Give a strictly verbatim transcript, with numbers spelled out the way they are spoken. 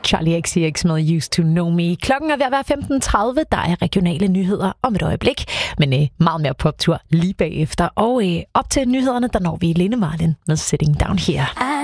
Charlie X C X med Used to Know Me. Klokken er ved at være femten tredive. Der er regionale nyheder om et øjeblik. Men øh, meget mere poptur lige bagefter. Og øh, op til nyhederne, der når vi Lene Marlin med Sitting Down Here.